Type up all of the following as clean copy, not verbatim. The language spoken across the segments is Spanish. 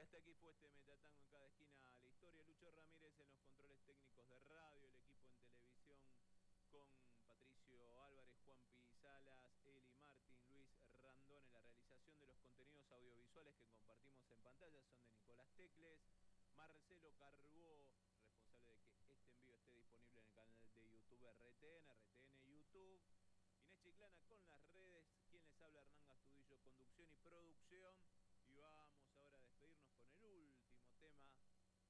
hasta aquí fue este Metatango en cada esquina la historia. Lucho Ramírez en los controles técnicos de radio, el equipo en televisión con Patricio Álvarez, Juan Pisalas, Eli Martín, Luis Randón en la realización de los contenidos audiovisuales que compartimos en pantalla son de Nicolás Tecles, Marcelo Carbó, responsable de que este envío esté disponible en el canal de YouTube RTN YouTube. Inés Chiclana con las redes, quien les habla Hernán Gastudillo, conducción y producción. Y vamos ahora a despedirnos con el último tema.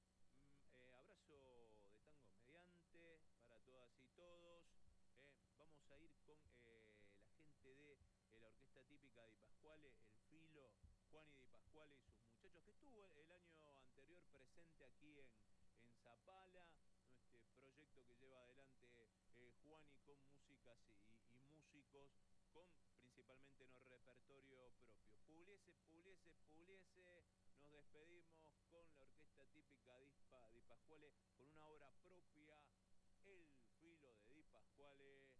Abrazo de tango mediante para todas y todos. Vamos a ir con la gente de la orquesta típica Di Pasquale, el Filo, Juan y Di Pasquale y sus muchachos, que estuvo el año anterior presente aquí en Zapala, este proyecto que lleva adelante Juani con músicas y músicos con principalmente no repertorio propio. Pugliese, nos despedimos con la orquesta típica Di Pasquale, con una obra propia, El Filo de Di Pasquale.